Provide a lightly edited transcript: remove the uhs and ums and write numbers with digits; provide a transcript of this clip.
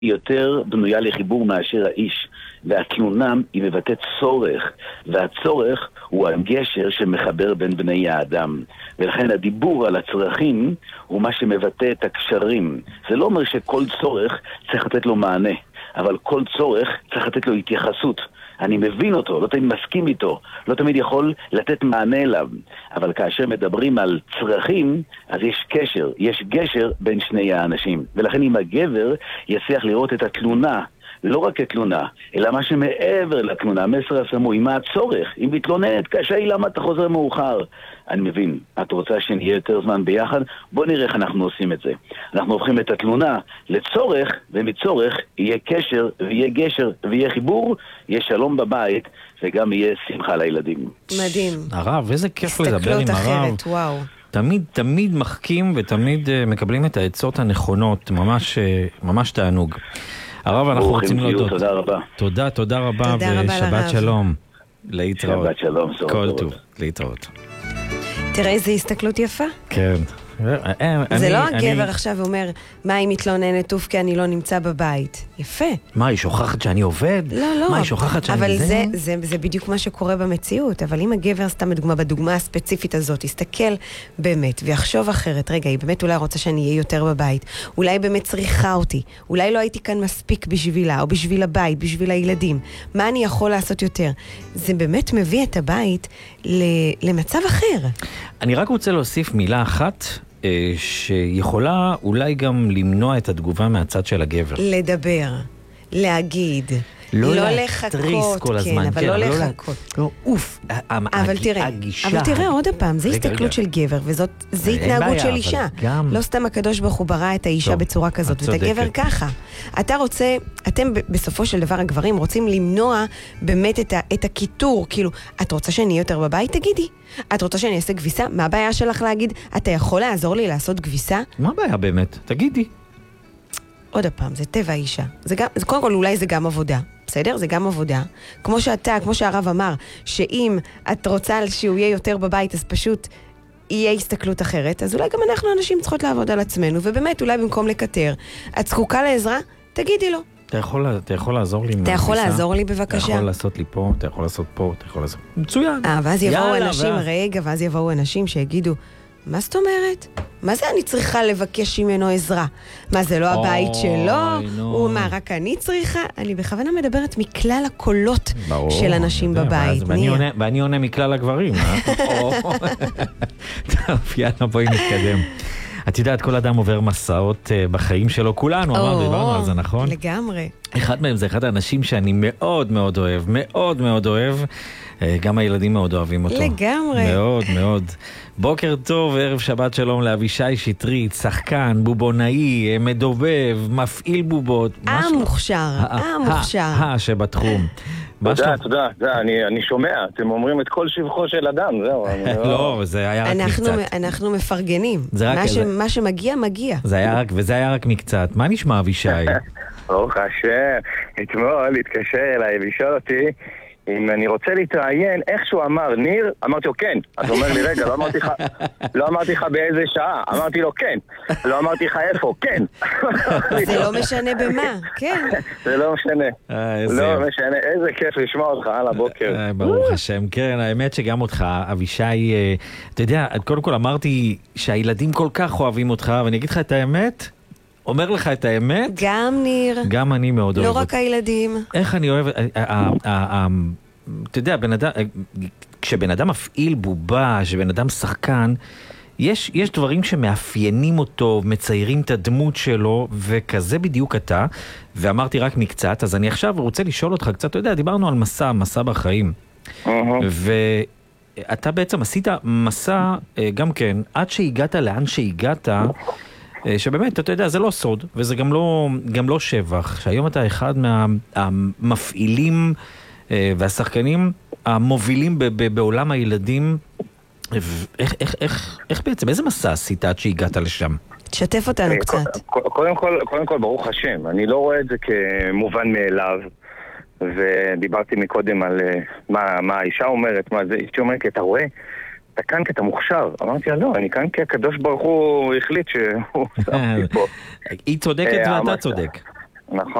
יותר בנויה לחיבור מאשר האיש, והתלונה היא מבטאת צורך, והצורך הוא הגשר שמחבר בין בני האדם, ולכן הדיבור על הצרכים הוא מה שמבטא את הקשרים. זה לא אומר שכל צורך צריך לתת לו מענה, אבל כל צורך צריך לתת לו התייחסות. אני מבין אותו, לא תמיד מסכים איתו, לא תמיד יכול לתת מענה אליו, אבל כאשר מדברים על צרכים, אז יש גשר בין שני האנשים, ולכן אם הגבר יצליח לראות את התלונה, לא רק כתלונה, אלא מה שמעבר לתלונה, מסר הסמוי, מה הצורך? אם מתלוננת קשה היא למה אתה חוזר מאוחר? אני מבין, את רוצה שנהיה יותר זמן ביחד? בוא נראה איך אנחנו עושים את זה. אנחנו הופכים את התלונה לצורך, ומצורך יהיה קשר, ויהיה גשר, ויהיה חיבור, יהיה שלום בבית, וגם יהיה שמחה לילדים. מדהים. הרב, איזה כיף לדבר עם הרב. הסתכלות אחרת, וואו. תמיד מחכים ותמיד מקבלים את העצות הנכונות, ממש תענוג. הרב, אנחנו רוצים להודות. תודה רבה. תודה רבה, ושבת שלום. להתראות. שבת שלום. כל טוב, להתראות. תראה איזה הסתכלות יפה. כן. זה לא הגבר עכשיו אומר, מה היא מתלוננת טוב כי אני לא נמצא בבית. יפה. מה, היא שוכחת שאני עובד? לא. מה, היא שוכחת שאני אבל זה בדיוק מה שקורה במציאות. אבל אם הגבר, סתם בדוגמה הספציפית הזאת, יסתכל באמת ויחשוב אחרת, רגע, היא באמת אולי רוצה שאני אהיה יותר בבית. אולי באמת צריכה אותי. אולי לא הייתי כאן מספיק בשבילה, או בשביל הבית, בשביל הילדים. מה אני יכול לעשות יותר? זה באמת מביא את הבית למצב אחר. אני רק רוצה להוסיף מילה אחת, שיכולה אולי גם למנוע את התגובה מהצד של הגבר. לדבר, להגיד, לא לחכות, כל הזמן, אבל לא לחכות. אבל תראה עוד הפעם, זה הסתכלות של גבר, וזאת התנהגות של אישה. לא סתם הקדוש ברוך הוא ברא את האישה בצורה כזאת, ואת הגבר ככה. אתם בסופו של דבר הגברים רוצים למנוע באמת את הכיתור, כאילו, את רוצה שאני אהיה יותר בבית? תגידי. את רוצה שאני אעשה גביסה? מה הבעיה שלך להגיד? אתה יכול לעזור לי לעשות גביסה? מה הבעיה באמת? תגידי. עוד הפעם, זה טבע האישה. קודם כל, אולי זה גם עבודה. בסדר? זה גם עבודה. כמו שהרב אמר, שאם את רוצה שהוא יהיה יותר בבית, אז פשוט יהיה הסתכלות אחרת, אז אולי גם אנחנו אנשים צריכות לעבוד על עצמנו, ובאמת, אולי במקום לקטר, את זקוקה לעזרה? תגידי לו. אתה יכול לעזור לי? אתה יכול לעזור לי בבקשה? אתה יכול לעשות לי פה, אתה יכול לעשות פה, אתה יכול לעשות... מצוין. ואז יבואו אנשים שיגידו, מה זאת אומרת? מה זה אני צריכה לבקש ממנו עזרה? מה זה לא הבית שלו? הוא מה, רק אני צריכה? אני בכוונה מדברת מכלל הקולות של אנשים בבית. ואני עונה מכלל הגברים. טוב, יאללה, בואי נתקדם. את יודעת, כל אדם עובר מסעות בחיים שלו, כולנו, דיברנו על זה, נכון? לגמרי. אחד מהם זה אחד האנשים שאני מאוד מאוד אוהב, מאוד מאוד אוהב, גם הילדים מאוד אוהבים אותו. לגמרי. מאוד מאוד. בוקר טוב, ערב שבת שלום לאבישי שטרית, שחקן, בובונאי, מדובב, מפעיל בובות. מוכשר. שבתחום. תודה, אני שומע, אתם אומרים את כל שבחו של אדם, זהו. לא, זה היה רק מקצת. אנחנו מפרגנים, מה שמגיע, מגיע. וזה היה רק מקצת. מה נשמע אבישי? ברוך השם, אתמול התקשר אליי לשאול אותי אם אני רוצה להתראיין, איך שהוא אמר ניר, אמרתי לו כן. אז הוא אומר לי רגע, לא אמרתי לך באיזה שעה, אמרתי לו כן. לא אמרתי לך איפה, כן. זה לא משנה במה, כן. זה לא משנה. לא משנה, איזה כיף לשמוע אותך על הבוקר. ברוך השם, כן, האמת שגם אותך, אבישי, אתה יודע, קודם כל אמרתי שהילדים כל כך אוהבים אותך, ואני אגיד לך את האמת, אומר לך את האמת. גם ניר. גם אני מאוד אוהב. לא רק הילדים. איך אני אוהב, אתה יודע, כשבן אדם מפעיל בובה, שבן אדם שחקן, יש דברים שמאפיינים אותו, מציירים את הדמות שלו, וכזה בדיוק אתה, ואמרתי רק מקצת, אז אני עכשיו רוצה לשאול אותך קצת, אתה יודע, דיברנו על מסע בחיים, ואתה בעצם עשית מסע, גם כן, עד שהגעת לאן שהגעת, שבאמת, אתה יודע, זה לא סוד, וזה גם לא שבח, שהיום אתה אחד מהמפעילים והשחקנים המובילים בעולם הילדים. איך בעצם, איזה מסע עשית עד שהגעת לשם? תשתף אותנו קצת. קודם כל, ברוך השם, אני לא רואה את זה כמובן מאליו, ודיברתי מקודם על מה האישה אומרת, מה זה, אישה אומרת, אתה רואה? אתה כאן כי אתה מוכשר. אמרתי לה, לא, אני כאן כי הקדוש ברוך הוא החליט שהוא שם אותי פה. היא צודקת ואתה צודק. נכון.